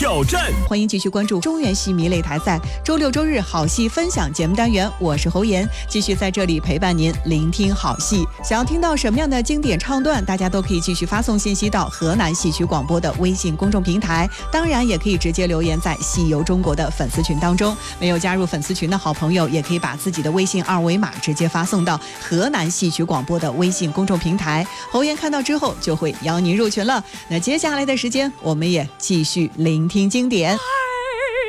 挑战。 欢迎继续关注中原戏迷擂台赛，周六周日好戏分享节目单元，我是侯岩，继续在这里陪伴您，聆听好戏。想要听到什么样的经典唱段，大家都可以继续发送信息到河南戏曲广播的微信公众平台，当然也可以直接留言在戏游中国的粉丝群当中。没有加入粉丝群的好朋友，也可以把自己的微信二维码直接发送到河南戏曲广播的微信公众平台，侯岩看到之后就会邀您入群了。那接下来的时间，我们也继续聆听经典。